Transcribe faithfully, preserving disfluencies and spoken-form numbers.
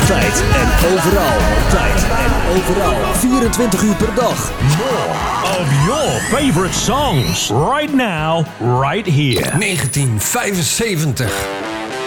Altijd en overal. Altijd en overal. vierentwintig uur per dag. More of your favorite songs. Right now, right here. negentien vijfenzeventig.